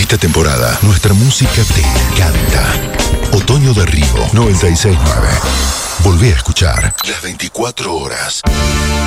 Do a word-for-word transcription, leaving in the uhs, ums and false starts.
Esta temporada, nuestra música te encanta. Otoño de Río noventa y seis nueve. Volvé a escuchar las veinticuatro horas.